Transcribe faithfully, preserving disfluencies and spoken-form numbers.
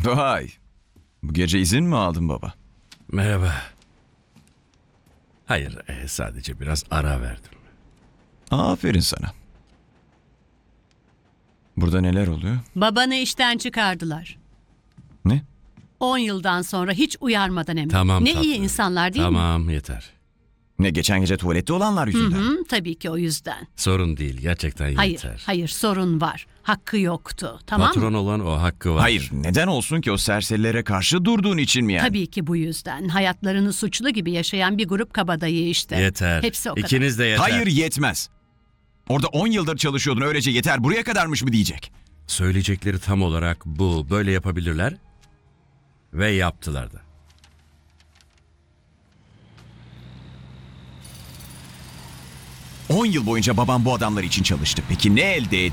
Vay. Bu gece izin mi aldın baba? Merhaba. Hayır, e, sadece biraz ara verdim. Aferin sana. Burada neler oluyor? Babanı işten çıkardılar. Ne? On yıldan sonra hiç uyarmadan hem. de. Tamam Ne tatlım. iyi insanlar değil mi? Tamam, yeter. Ne geçen gece tuvalette olanlar yüzünden? Hı, tabii ki o yüzden. Sorun değil, gerçekten Hayır, yeter. hayır sorun var. Hakkı yoktu. Tamam Patron mı? olan o hakkı var. Hayır, neden olsun ki o serserilere karşı durduğun için mi yani? Tabii ki bu yüzden. Hayatlarını suçlu gibi yaşayan bir grup kabadayı işte. Yeter. Hepsi o kadar. İkiniz de yeter. Hayır, yetmez. Orada on yıldır çalışıyordun, öylece yeter buraya kadarmış mı diyecek? Söyleyecekleri tam olarak bu. Böyle yapabilirler. Ve yaptılar da. On yıl boyunca babam bu adamlar için çalıştı. Peki ne elde etti?